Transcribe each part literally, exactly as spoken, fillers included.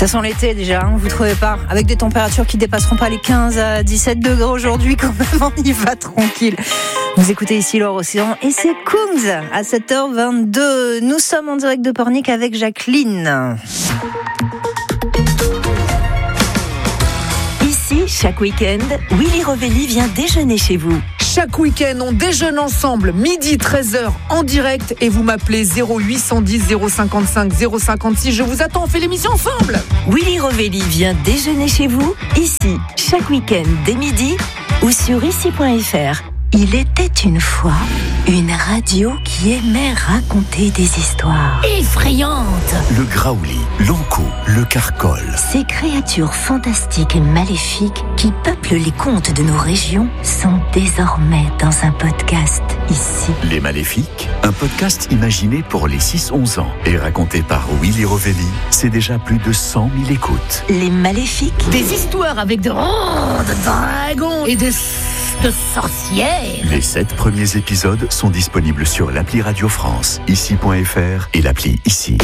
Ça sent l'été déjà, hein, vous trouvez pas? Avec des températures qui dépasseront pas les quinze à dix-sept degrés aujourd'hui, quand même, on y va tranquille. Vous écoutez ici Loire Océan et c'est Kungs à sept heures vingt-deux. Nous sommes en direct de Pornic avec Jacqueline. Ici, chaque week-end, Willy Rovelli vient déjeuner chez vous. Chaque week-end, on déjeune ensemble, midi treize heures en direct et vous m'appelez zéro huit cent dix zéro cinquante-cinq zéro cinquante-six. Je vous attends, on fait l'émission ensemble. Willy Rovelli vient déjeuner chez vous, ici, chaque week-end dès midi ou sur ici point f r. Il était une fois une radio qui aimait raconter des histoires effrayantes. Le graouli, l'ankou, le carcol. Ces créatures fantastiques et maléfiques qui peuplent les contes de nos régions sont désormais dans un podcast ici. Les Maléfiques, un podcast imaginé pour les six onze ans et raconté par Willy Rovelli. C'est déjà plus de cent mille écoutes. Les Maléfiques. Des histoires avec de, oh, de dragons et de, de sorcières. Les sept premiers épisodes sont disponibles sur l'appli Radio France, ici point f r et l'appli Ici.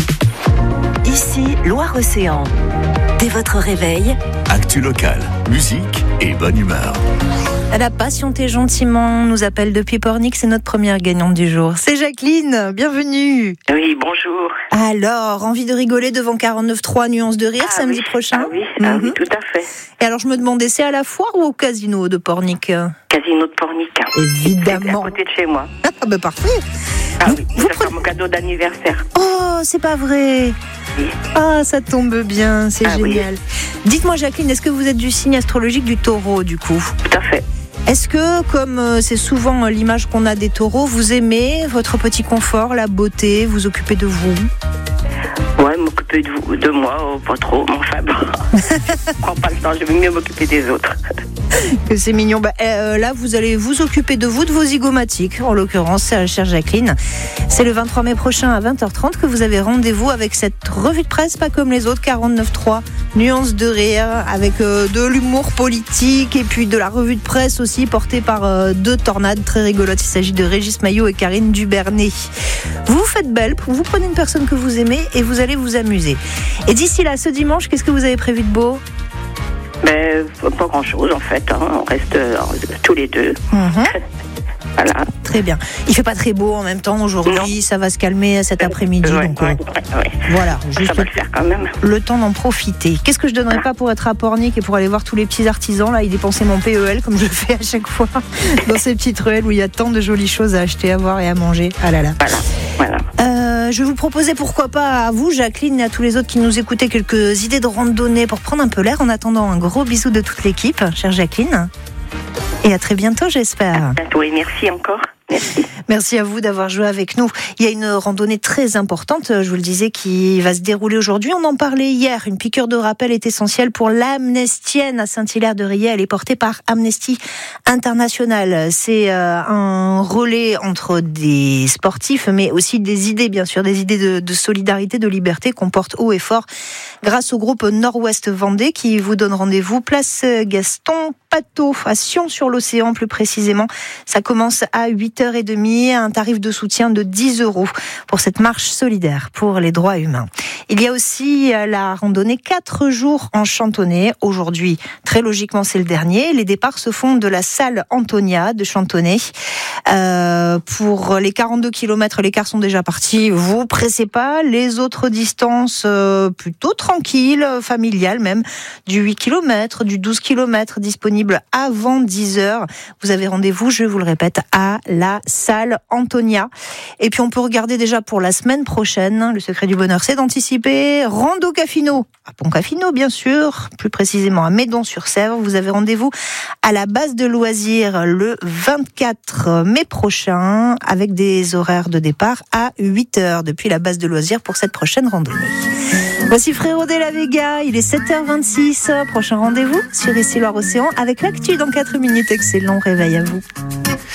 Ici, Loire Océan. Dès votre réveil, actu locale, musique et bonne humeur. Elle a patienté gentiment, nous appelle depuis Pornic, c'est notre première gagnante du jour. C'est Jacqueline, bienvenue. Oui, bonjour. Alors, envie de rigoler devant quarante-neuf trois Nuances de Rire, ah, samedi oui. prochain? Ah oui, mm-hmm. ah oui, tout à fait. Et alors, je me demandais, c'est à la foire ou au casino de Pornic? Casino de Pornic. Évidemment. C'est à côté de chez moi. Ah ben parfait. Ah vous, oui, vous c'est prenez... mon cadeau d'anniversaire. Oh, c'est pas vrai. Oui. Ah, ça tombe bien, c'est ah, génial. Oui. Dites-moi, Jacqueline, est-ce que vous êtes du signe astrologique du Taureau, du coup? Tout à fait. Est-ce que, comme c'est souvent l'image qu'on a des taureaux, vous aimez votre petit confort, la beauté, vous occupez de vous? Ouais, m'occuper de, vous, de moi, oh, pas trop, mais enfin bon. Je prends pas le temps, je vais mieux m'occuper des autres. Que c'est mignon. Bah, euh, là, vous allez vous occuper de vous, de vos zygomatiques, en l'occurrence, chère Jacqueline. C'est le vingt-trois mai prochain à vingt heures trente que vous avez rendez-vous avec cette revue de presse, pas comme les autres, quarante-neuf trois Nuances de Rire, avec euh, de l'humour politique et puis de la revue de presse aussi, portée par euh, deux tornades très rigolotes. Il s'agit de Régis Maillot et Karine Dubernet. Vous vous faites belle, vous prenez une personne que vous aimez et vous allez vous amuser. Et d'ici là, ce dimanche, qu'est-ce que vous avez prévu de beau? Ben, pas grand-chose en fait, hein. On reste euh, tous les deux. Mmh. Voilà. Très bien. Il fait pas très beau en même temps aujourd'hui, non. Ça va se calmer cet après-midi. Ouais, donc, ouais, euh, ouais, ouais. Voilà, juste ça va le faire quand même. Le temps d'en profiter. Qu'est-ce que je donnerais ah. pas pour être à Pornic et pour aller voir tous les petits artisans là, y dépenser mon P E L comme je le fais à chaque fois dans ces petites ruelles où il y a tant de jolies choses à acheter, à voir et à manger. Ah là là. Voilà, voilà. Euh, je vais vous proposer pourquoi pas à vous, Jacqueline, et à tous les autres qui nous écoutaient, quelques idées de randonnée pour prendre un peu l'air. En attendant, un gros bisou de toute l'équipe, chère Jacqueline. Et à très bientôt, j'espère. À bientôt et merci encore. Merci. Merci à vous d'avoir joué avec nous. Il y a une randonnée très importante, je vous le disais, qui va se dérouler aujourd'hui. On en parlait hier. Une piqûre de rappel est essentielle pour l'Amnestienne à Saint-Hilaire-de-Riez. Elle est portée par Amnesty International. C'est euh, un relais entre des sportifs, mais aussi des idées, bien sûr, des idées de, de solidarité, de liberté qu'on porte haut et fort grâce au groupe Nord-Ouest Vendée qui vous donne rendez-vous place Gaston Pateau, à Sion-sur-l'Océan plus précisément. Ça commence à huit heures trente, un tarif de soutien de dix euros pour cette marche solidaire pour les droits humains. Il y a aussi la randonnée quatre jours en Chantonnay. Aujourd'hui, très logiquement, c'est le dernier. Les départs se font de la salle Antonia de Chantonnay. Euh, pour les quarante-deux kilomètres, les cars sont déjà partis. Vous pressez pas. Les autres distances euh, plutôt tranquilles, familiales même, du huit kilomètres, du douze kilomètres disponibles avant dix heures. Vous avez rendez-vous, je vous le répète, à la salle Antonia. Et puis on peut regarder déjà pour la semaine prochaine. Le secret du bonheur, c'est d'anticiper. Rando Cafino, à Pont-Cafino bien sûr, plus précisément à Médon-sur-Sèvre. Vous avez rendez-vous à la base de loisirs le vingt-quatre mai prochain avec des horaires de départ à huit heures depuis la base de loisirs pour cette prochaine randonnée. Voici Frérot de la Vega, il est sept heures vingt-six. Prochain rendez-vous sur Ici Loire Océan avec l'actu dans quatre minutes. Excellent réveil à vous.